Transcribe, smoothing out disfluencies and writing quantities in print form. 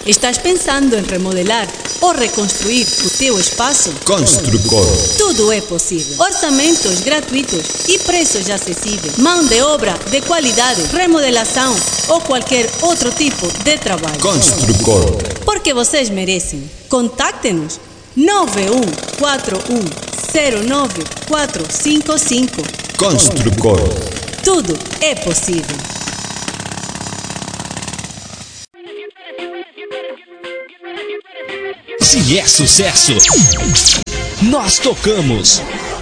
Estás pensando em remodelar ou reconstruir o teu espaço? Construcor. Tudo é possível. Orçamentos gratuitos e preços acessíveis. Mão de obra de qualidade, remodelação ou qualquer outro tipo de trabalho. Construcor. Porque vocês merecem. Contacte-nos 9141095455. Construcor. Tudo é possível. Se é sucesso, nós tocamos.